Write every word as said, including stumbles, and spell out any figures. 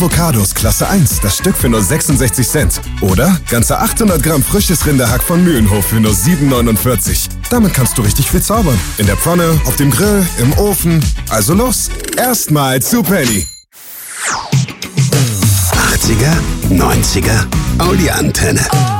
Avocados Klasse eins, das Stück für nur sechsundsechzig Cent. Oder ganze achthundert Gramm frisches Rinderhack von Mühlenhof für nur sieben neunundvierzig. Damit kannst du richtig viel zaubern. In der Pfanne, auf dem Grill, im Ofen. Also los, erstmal zu Penny. achtziger, neunziger, Audi-Antenne.